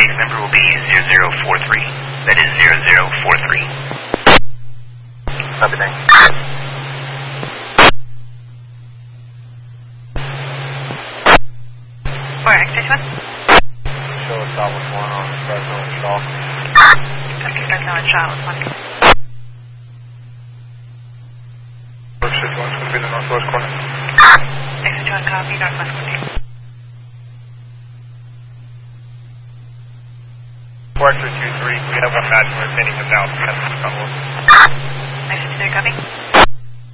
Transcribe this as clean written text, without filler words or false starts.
case number will be 0043. That is 0043. Copy, thanks. Where, X-1? Show us Southwest 1 on Fresno and Shaw. Okay, Fresno and Shaw, with 1. Work 61's going to be the northwest corner. X-1, copy, northwest corner. X-23, we have one match and we're sending him down. X-2, copy.